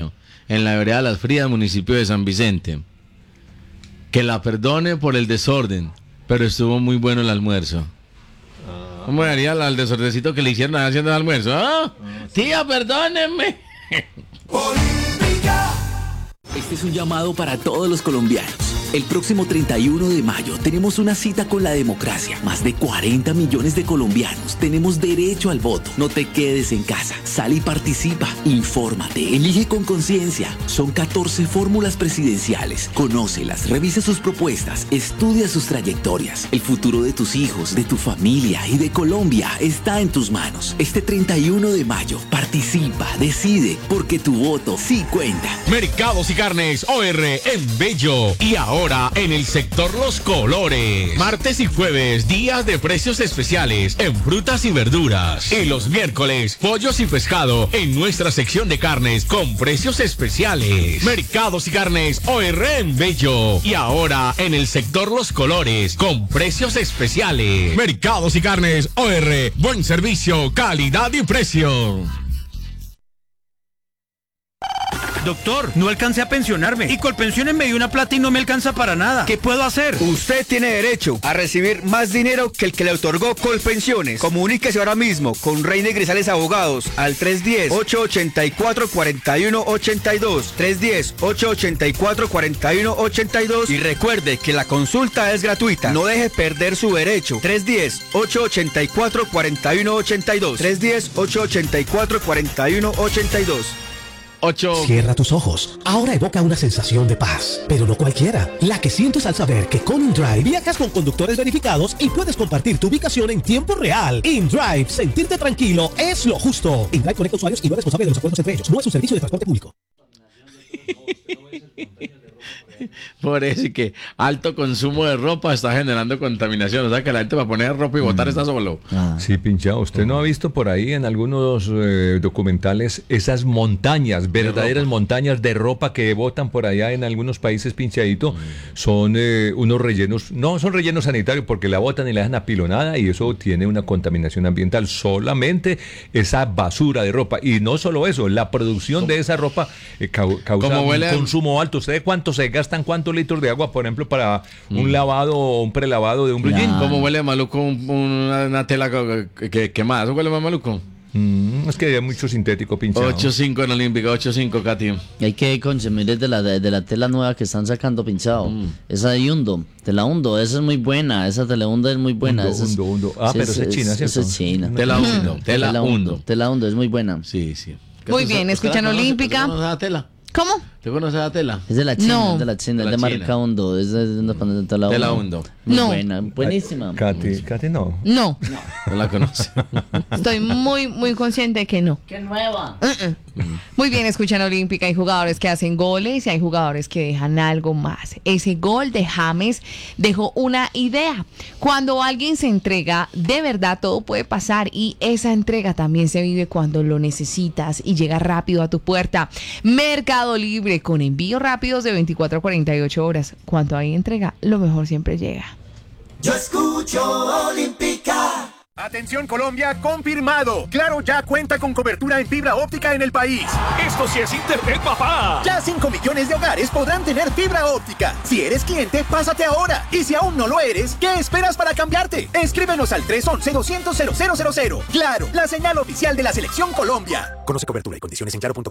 baño en la vereda Las Frías, municipio de San Vicente. Que la perdone por el desorden, pero estuvo muy bueno el almuerzo. ¿Cómo haría al desordecito que le hicieron haciendo el almuerzo? ¿Ah? Tía, perdónenme. Este es un llamado para todos los colombianos. El próximo 31 de mayo tenemos una cita con la democracia. Más de 40 millones de colombianos tenemos derecho al voto. No te quedes en casa. Sal y participa. Infórmate. Elige con conciencia. Son 14 fórmulas presidenciales. Conócelas, revisa sus propuestas, estudia sus trayectorias. El futuro de tus hijos, de tu familia y de Colombia está en tus manos. Este 31 de mayo, participa, decide, porque tu voto sí cuenta. Mercados y Carnes OR en Bello. Y ahora en el sector Los Colores. Martes y jueves, días de precios especiales en frutas y verduras. Y los miércoles, pollos y pescado en nuestra sección de carnes con precios especiales. Mercados y Carnes OR en Bello. Y ahora en el sector Los Colores con precios especiales. Mercados y Carnes OR. Buen servicio, calidad y precio. Doctor, no alcancé a pensionarme y Colpensiones me dio una plata y no me alcanza para nada. ¿Qué puedo hacer? Usted tiene derecho a recibir más dinero que el que le otorgó Colpensiones. Comuníquese ahora mismo con Reina y Grisales Abogados al 310-884-4182. 310-884-4182 y recuerde que la consulta es gratuita. No deje perder su derecho. 310-884-4182. 310-884-4182. 8. Cierra tus ojos. Ahora evoca una sensación de paz, pero no cualquiera. La que sientes al saber que con InDrive viajas con conductores verificados y puedes compartir tu ubicación en tiempo real. InDrive, sentirte tranquilo es lo justo. InDrive conecta usuarios y no es responsable de los acuerdos entre ellos. No es un servicio de transporte público. Por eso y que alto consumo de ropa está generando contaminación. O sea que la gente va a poner ropa y botar está solo. Sí, pinchado. ¿Usted no ha visto por ahí en algunos documentales esas montañas, verdaderas montañas de ropa que botan por allá en algunos países, pinchadito? Son unos rellenos, no son rellenos sanitarios porque la botan y la dejan apilonada y eso tiene una contaminación ambiental. Solamente esa basura de ropa. Y no solo eso, la producción de esa ropa causa un consumo alto. ¿Usted cuánto se gastan cuántos litros de agua, por ejemplo, para un lavado o un prelavado de un blue jean? ¿Cómo huele maluco una tela quemada? ¿Eso huele más maluco? Es que hay mucho sintético pinchado. 8.5 en Olímpica, 8.5, Katy. Y hay que consumir de la tela nueva que están sacando pinchado. Esa de Hundo, tela Hundo, esa es muy buena. Esa tela Hundo es muy buena. Hundo. Pero esa es china, ¿cierto? Esa es china. Tela Hundo. Tela Hundo es muy buena. Sí. Muy bien, escuchan Olímpica. ¿Tú conoces la tela? ¿Cómo? ¿Te conoces la tela? Es de la China, No. es de la China, es de marca Hundo, es de tela Hundo. Tela Hundo. Muy No. buena, buenísima. Katy, no. No, No la conoce. estoy muy consciente de que no. ¡Qué nueva! Muy bien, escuchan Olímpica. Hay jugadores que hacen goles y hay jugadores que dejan algo más. Ese gol de James dejó una idea. Cuando alguien se entrega, de verdad todo puede pasar y esa entrega también se vive cuando lo necesitas y llega rápido a tu puerta. Mercado Libre con envíos rápidos de 24 a 48 horas. Cuando hay entrega, lo mejor siempre llega. Yo escucho Olímpica. Atención Colombia, confirmado. Claro ya cuenta con cobertura en fibra óptica en el país. Esto sí es internet, papá. Ya 5 millones de hogares podrán tener fibra óptica. Si eres cliente, pásate ahora. Y si aún no lo eres, ¿qué esperas para cambiarte? Escríbenos al 311-200-0000. Claro, la señal oficial de la Selección Colombia. Conoce cobertura y condiciones en claro.com.